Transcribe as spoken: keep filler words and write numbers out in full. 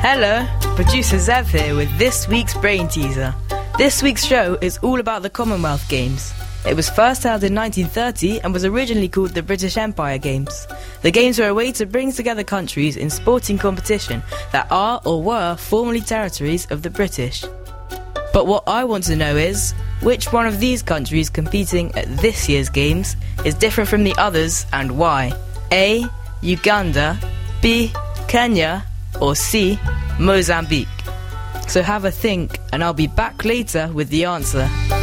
Hello, producer Zev here with this week's Brain Teaser. This week's show is all about the Commonwealth Games. It was first held in nineteen thirty and was originally called the British Empire Games. The Games were a way to bring together countries in sporting competition that are or were formerly territories of the British. But what I want to know is, which one of these countries competing at this year's Games is different from the others and why? A. Uganda, B. Kenya, or C. Mozambique? So have a think and I'll be back later with the answer.